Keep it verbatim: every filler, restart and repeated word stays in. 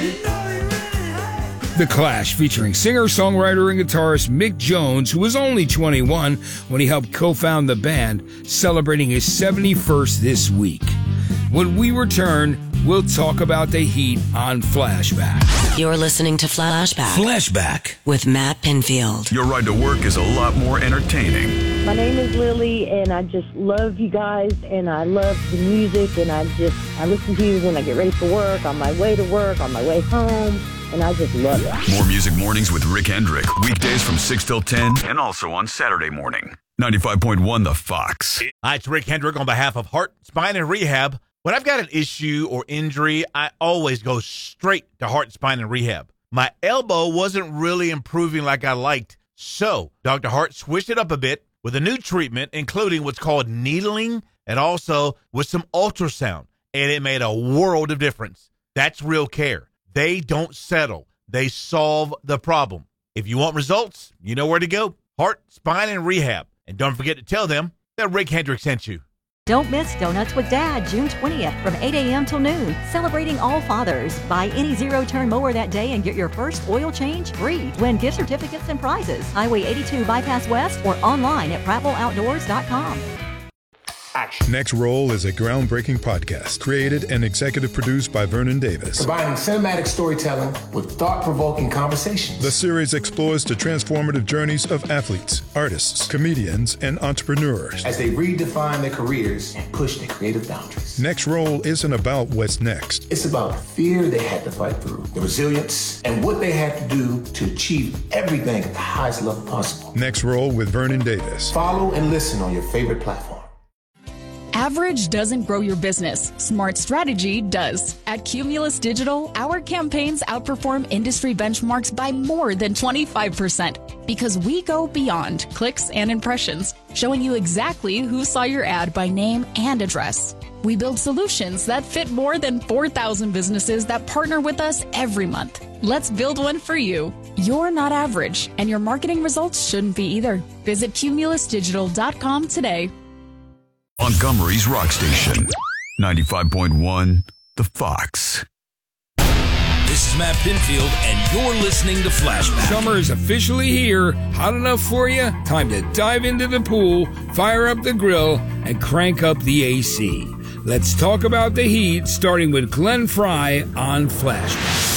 The Clash, featuring singer, songwriter, and guitarist Mick Jones, who was only twenty-one when he helped co-found the band, celebrating his seventy-first this week. When we return, we'll talk about the Heat on Flashback. You're listening to Flashback. Flashback. With Matt Pinfield. Your ride to work is a lot more entertaining. My name is Lily, and I just love you guys, and I love the music, and I just, I listen to you when I get ready for work, on my way to work, on my way home, and I just love it. More Music Mornings with Rick Hendrick. Weekdays from six till ten, and also on Saturday morning. ninety-five point one The Fox. Hi, it's Rick Hendrick on behalf of Heart, Spine, and Rehab. When I've got an issue or injury, I always go straight to Heart, Spine, and Rehab. My elbow wasn't really improving like I liked, so Doctor Hart switched it up a bit with a new treatment, including what's called needling and also with some ultrasound, and it made a world of difference. That's real care. They don't settle. They solve the problem. If you want results, you know where to go. Heart, Spine, and Rehab. And don't forget to tell them that Rick Hendrick sent you. Don't miss Donuts with Dad, June twentieth from eight a.m. till noon. Celebrating all fathers. Buy any zero-turn mower that day and get your first oil change free. Win gift certificates and prizes. Highway eighty-two Bypass West or online at prattville outdoors dot com. Action. Next Roll is a groundbreaking podcast created and executive produced by Vernon Davis. Combining cinematic storytelling with thought-provoking conversations. The series explores the transformative journeys of athletes, artists, comedians, and entrepreneurs as they redefine their careers and push their creative boundaries. Next Roll isn't about what's next. It's about the fear they had to fight through, the resilience, and what they had to do to achieve everything at the highest level possible. Next Roll with Vernon Davis. Follow and listen on your favorite platform. Average doesn't grow your business. Smart strategy does. At Cumulus Digital, our campaigns outperform industry benchmarks by more than twenty-five percent because we go beyond clicks and impressions, showing you exactly who saw your ad by name and address. We build solutions that fit more than four thousand businesses that partner with us every month. Let's build one for you. You're not average, and your marketing results shouldn't be either. Visit cumulus digital dot com today. Montgomery's Rock Station, ninety-five point one The Fox. This is Matt Pinfield, and you're listening to Flashback. Summer is officially here. Hot enough for you? Time to dive into the pool, fire up the grill, and crank up the A C. Let's talk about the Heat, starting with Glenn Frey on Flashback.